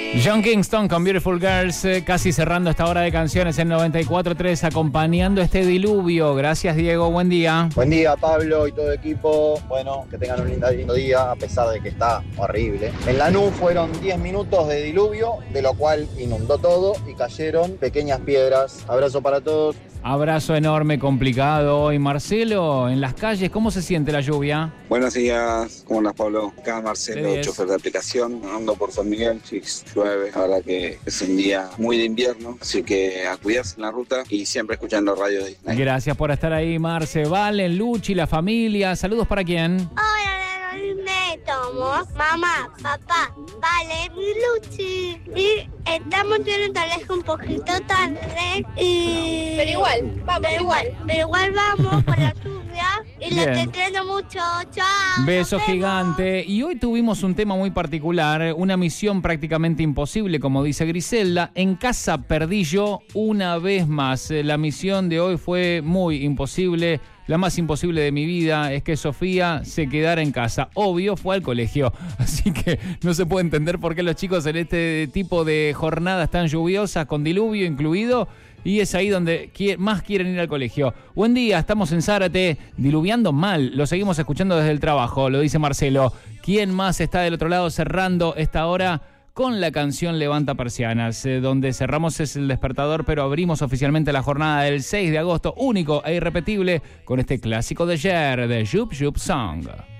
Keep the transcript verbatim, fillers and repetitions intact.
John Kingston con Beautiful Girls, eh, casi cerrando esta hora de canciones en noventa y cuatro tres, acompañando este diluvio. Gracias, Diego, buen día. Buen día, Pablo y todo el equipo. Bueno, que tengan un lindo, lindo día, a pesar de que está horrible. En Lanús fueron diez minutos de diluvio, de lo cual inundó todo y cayeron pequeñas piedras. Abrazo para todos. Abrazo enorme, complicado. Y Marcelo, en las calles, ¿cómo se siente la lluvia? Buenos días, ¿cómo andas, Pablo? Acá Marcelo, chofer de aplicación, ando por San Miguel, chicos, llueve, la verdad que es un día muy de invierno, así que a cuidarse en la ruta y siempre escuchando Radio Disney. Gracias por estar ahí, Marce, Valen, Luchi, la familia, saludos para quién. Hola, me tomo, mamá, papá, Vale, Luchi, y estamos yendo tal vez un poquito tarde, y... Pero igual, vamos, pero igual, pero igual vamos por la lluvia y Bien. la entreno mucho, chao. Beso gigante. Y hoy tuvimos un tema muy particular, una misión prácticamente imposible, como dice Griselda. En casa perdí yo una vez más. La misión de hoy fue muy imposible. La más imposible de mi vida es que Sofía se quedara en casa. Obvio, fue al colegio. Así que no se puede entender por qué los chicos en este tipo de jornadas tan lluviosas, con diluvio incluido, y es ahí donde más quieren ir al colegio. Buen día, estamos en Zárate, diluviando mal. Lo seguimos escuchando desde el trabajo, lo dice Marcelo. ¿Quién más está del otro lado cerrando esta hora con la canción Levanta Persianas? Eh, donde cerramos es el despertador, pero abrimos oficialmente la jornada del seis de agosto, único e irrepetible, con este clásico de ayer, de Jup Jup Song.